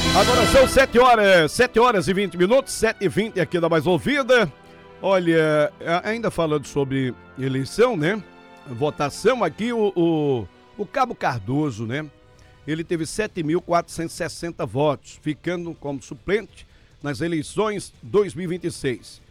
Agora são 7 horas e 20 minutos, 7h20 aqui da Mais Ouvida. Olha, ainda falando sobre eleição, né? Votação aqui, o Cabo Cardoso, né? Ele teve 7.460 votos, ficando como suplente nas eleições 2026.